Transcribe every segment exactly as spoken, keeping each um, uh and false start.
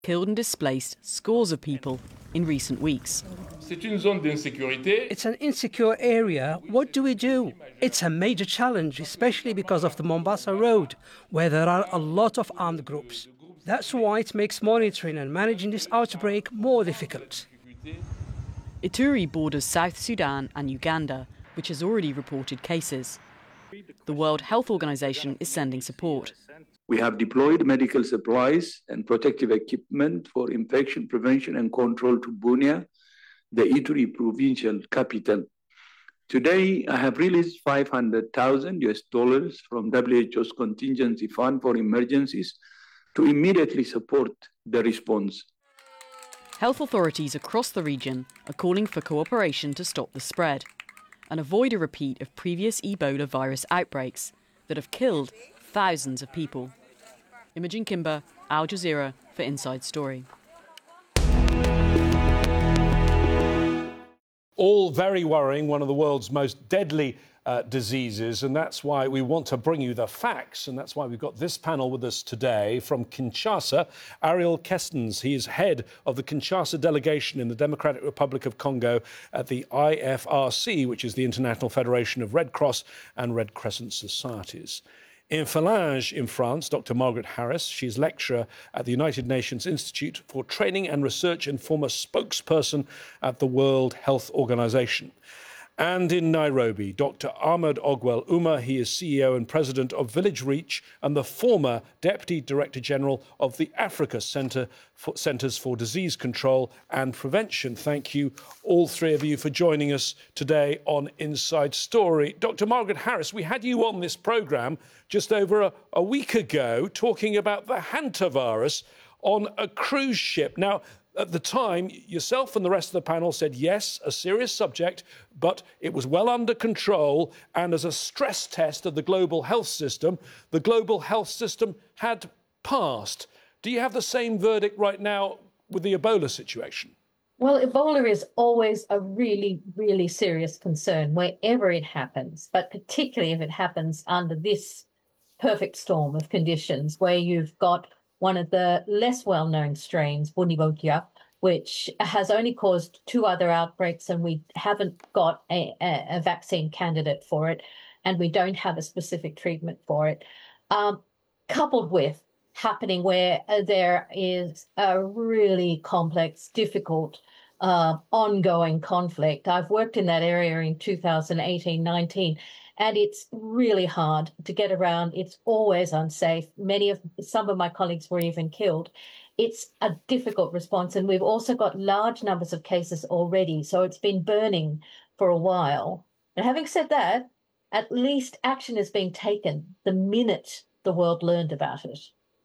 killed and displaced scores of people in recent weeks. It's an insecure area. What do we do? It's a major challenge, especially because of the Mombasa Road, where there are a lot of armed groups. That's why it makes monitoring and managing this outbreak more difficult. Ituri borders South Sudan and Uganda, which has already reported cases. The World Health Organization is sending support. We have deployed medical supplies and protective equipment for infection prevention and control to Bunia, the Ituri provincial capital. Today, I have released five hundred thousand U S dollars from W H O's contingency fund for emergencies to immediately support the response. Health authorities across the region are calling for cooperation to stop the spread and avoid a repeat of previous Ebola virus outbreaks that have killed thousands of people. Imogen Kimber, Al Jazeera for Inside Story. All very worrying, one of the world's most deadly uh, diseases, and that's why we want to bring you the facts, and that's why we've got this panel with us today. From Kinshasa, Ariel Kestens. He is head of the Kinshasa delegation in the Democratic Republic of Congo at the I F R C, which is the International Federation of Red Cross and Red Crescent Societies. In Phalange, in France, Doctor Margaret Harris. She's lecturer at the United Nations Institute for Training and Research and former spokesperson at the World Health Organization. And in Nairobi, Doctor Ahmed Ogwell Uma. He is C E O and President of Village Reach and the former Deputy Director General of the Africa Centre for Centres for Disease Control and Prevention. Thank you, all three of you, for joining us today on Inside Story. Doctor Margaret Harris, we had you on this programme just over a, a week ago talking about the hantavirus on a cruise ship. Now, at the time, yourself and the rest of the panel said, yes, a serious subject, but it was well under control, and as a stress test of the global health system, the global health system had passed. Do you have the same verdict right now with the Ebola situation? Well, Ebola is always a really, really serious concern wherever it happens, but particularly if it happens under this perfect storm of conditions where you've got one of the less well-known strains, Bundibugyo, which has only caused two other outbreaks, and we haven't got a, a, a vaccine candidate for it, and we don't have a specific treatment for it, um, coupled with happening where there is a really complex, difficult, uh, ongoing conflict. I've worked in that area in two thousand eighteen nineteen, and it's really hard to get around. It's always unsafe. Many of some of my colleagues were even killed. It's a difficult response, and we've also got large numbers of cases already, so it's been burning for a while. And having said that, at least action is being taken the minute the world learned about it.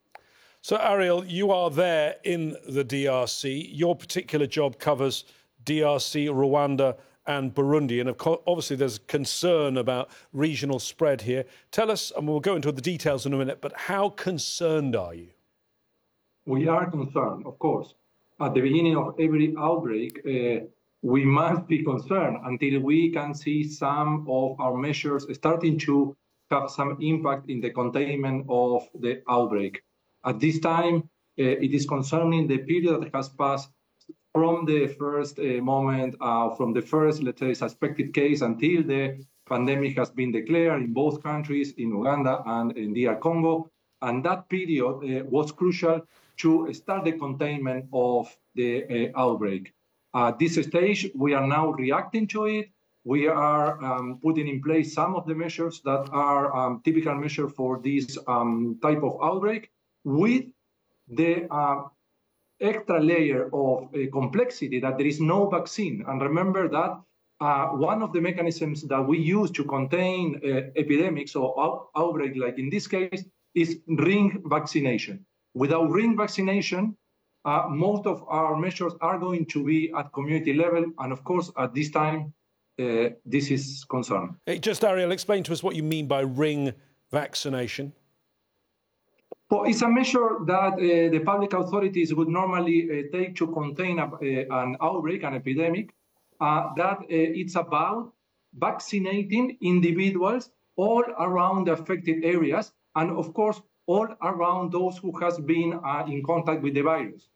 So, Ariel, you are there in the D R C. Your particular job covers D R C, Rwanda and Burundi. And of course, obviously there's concern about regional spread here. Tell us, and we'll go into the details in a minute, but how concerned are you? We are concerned, of course. At the beginning of every outbreak, uh, we must be concerned until we can see some of our measures starting to have some impact in the containment of the outbreak. At this time, uh, it is concerning the period that has passed from the first uh, moment, uh, from the first, let's say, suspected case until the pandemic has been declared in both countries, in Uganda and in D R Congo. And that period uh, was crucial to start the containment of the uh, outbreak. At this stage, we are now reacting to it. We are um, putting in place some of the measures that are um, typical measures for this um, type of outbreak, with the uh, extra layer of uh, complexity that there is no vaccine. And remember that uh, one of the mechanisms that we use to contain uh, epidemics or out outbreak, like in this case, is ring vaccination. Without ring vaccination, uh, most of our measures are going to be at community level. And of course, at this time, uh, this is concerning. Hey, just, Ariel, explain to us what you mean by ring vaccination. Well, it's a measure that uh, the public authorities would normally uh, take to contain a, uh, an outbreak, an epidemic, uh, that uh, it's about vaccinating individuals all around the affected areas, and of course, all around those who has been uh, in contact with the virus.